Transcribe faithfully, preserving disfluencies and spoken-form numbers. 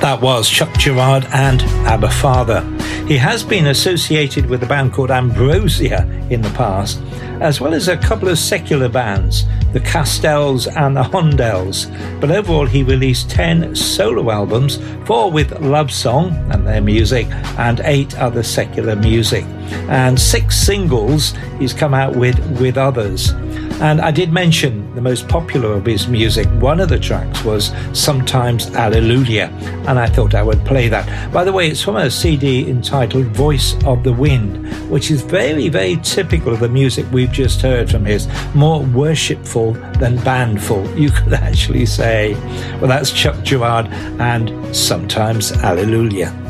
That was Chuck Girard and Abba Father. He has been associated with a band called Ambrosia in the past, as well as a couple of secular bands, the Castells and the Hondells. But overall, he released ten solo albums, four with Love Song and their music, and eight other secular music. And six singles he's come out with with others. And I did mention the most popular of his music. One of the tracks was Sometimes Alleluia, and I thought I would play that. By the way, it's from a C D entitled Voice of the Wind, which is very, very typical of the music we've just heard from his. More worshipful than bandful, you could actually say. Well, that's Chuck Girard and Sometimes Alleluia.